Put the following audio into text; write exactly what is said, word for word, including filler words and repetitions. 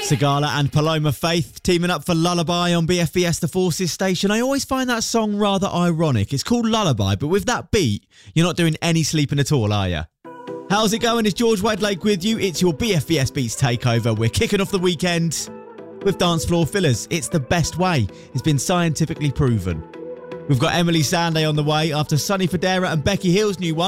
Sigala and Paloma Faith teaming up for Lullaby on B F B S The Forces station. I always find that song rather ironic. It's called Lullaby, but with that beat, you're not doing any sleeping at all, are you? How's it going? It's George Wedlake with you. It's your B F B S Beats Takeover. We're kicking off the weekend with Dance Floor Fillers. It's the best way. It's been scientifically proven. We've got Emily Sandé on the way after Sonny Fodera and Becky Hill's new one.